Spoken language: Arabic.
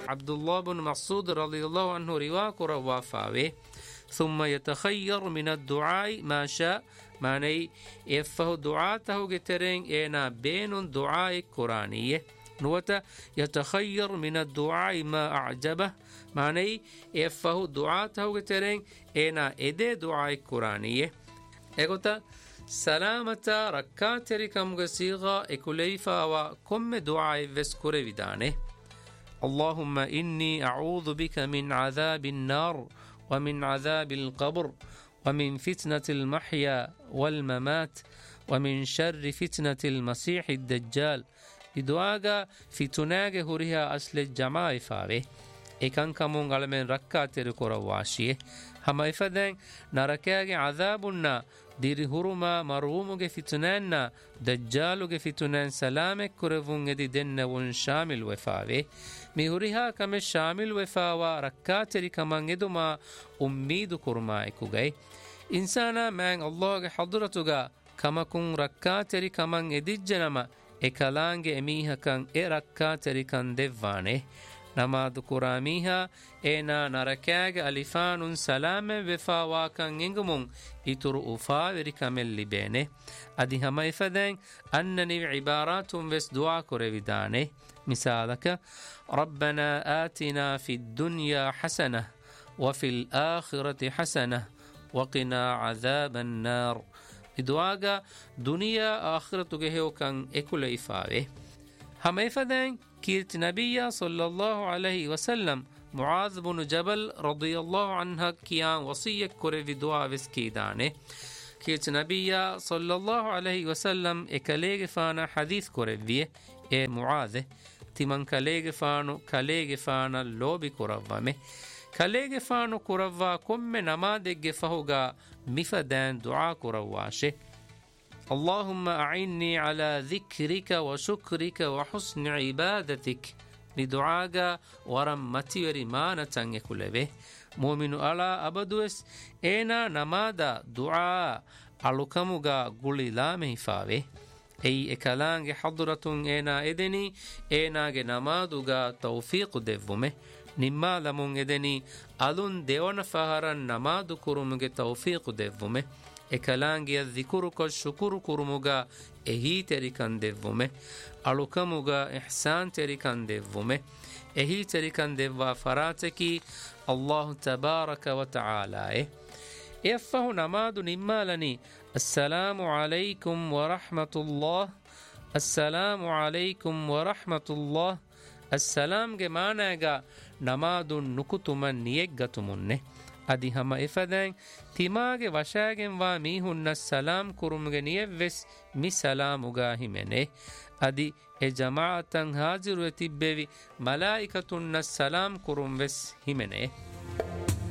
عبد الله بن مسعود رضي الله عنه رواك روافاوه ثم يتخير من الدعاء ما شاء معني يفه دعاته جترين اينا بين دعاء قرانيه نوتا يتخير من الدعاء ما أعجبه معني يفه دعاته جترين اينا ادي دعاء قرانيه اگوتا سلامة ركاتري كم غسيغا اكوليفا وكم دعاء وسكور vidane اللهم إني أعوذ بك من عذاب النار ومن عذاب القبر ومن فتنة المحيا والممات ومن شر فتنة المسيح الدجال بدعاء فتناغ هريها أصل الجماعة فاوه إكان كمون غلمن ركاتر كرواشيه هما إفدين نركاغ عذابنا ديري هرما مروموغ فتنانا دجالوغ فتنان سلامك كرفون يدي دنون شامل وفاوه ميهوريها كم شامل وفاوا ركاتري كمان يدوما أميد كرمائكو غي إنسانا من الله حضرتوغا كما كن ركاتري كمان يدجنما إكالانغ إميها كان ركاتري كان دفانه نماد كراميها إنا نركاغ ألفان سلام وفاوا كان ينغمون إتر أفاوري كامل لبينه أدي هما إفدين أنني عبارات وس دعا كريدانه مثالك ربنا آتنا في الدنيا حسنة وفي الآخرة حسنة وقنا عذاب النار دعاء دنيا آخرة جهو كان إكل إفاوه هم إفدين كيرت نبي صلى الله عليه وسلم معاذ بن جبل رضي الله عنه كيان وصية كري دعاء وسكيدانه كيرت نبي صلى الله عليه وسلم إكاليغ فانا حديث كري معاذ تمن كاليغ فانا لوبي كرفامه كاليغ فانو كرفا كم نمادق فهوغا مفدان دعاء كرواشه اللهم أعني على ذكرك وشكرك وحسن عبادتك لدعاء ورمتي ورمانة يكله مؤمن على أبدوس إنا نمادا دعاء ألوكموغا قولي لامه فاوه أي إكالانج حضرة إنا إدني إنا نمادوغا توفيق دفومه نما لمون إدني ألون ديوان فهران نمادو كرموغا توفيق دفومه إكالانجي الذكرك الشكر كرموغا إهي تريكان دفومه ألوكموغا إحسان تريكان دفومه إهي تريكان دفوا فراتكي الله تبارك وتعالى يفه نماد نمالني السلام عليكم ورحمة الله السلام عليكم ورحمة الله السلام جماناغا نماد نكتمن نيجتمنه أدي هما إفدين تماغ وشاغن وميهن السلام كرمغ نيفس مي سلامغا همنه أدي جماعة هاجر وتبوي ملائكة السلام كرموس همنه